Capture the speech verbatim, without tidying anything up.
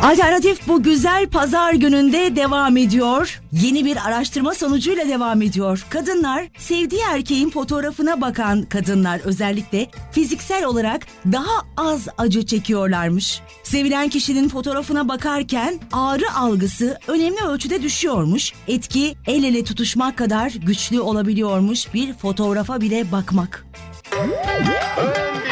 Alternatif bu güzel pazar gününde devam ediyor. Yeni bir araştırma sonucuyla devam ediyor. Kadınlar sevdiği erkeğin fotoğrafına bakan kadınlar özellikle fiziksel olarak daha az acı çekiyorlarmış. Sevilen kişinin fotoğrafına bakarken ağrı algısı önemli ölçüde düşüyormuş. Etki el ele tutuşmak kadar güçlü olabiliyormuş bir fotoğrafa bile bakmak. Ön